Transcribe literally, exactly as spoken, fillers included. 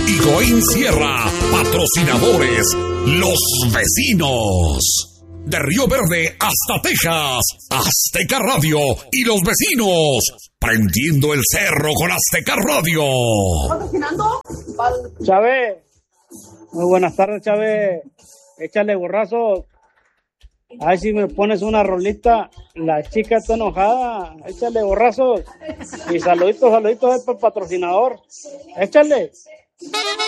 y Goín Sierra. Patrocinadores, Los Vecinos. De Río Verde hasta Texas, Azteca Radio y Los Vecinos. Prendiendo el cerro con Azteca Radio. Chávez, muy buenas tardes, Chávez. Échale borrazo. Ay, si me pones una rolita, la chica está enojada. Échale borrazos. Y saluditos, saluditos al patrocinador. Échale.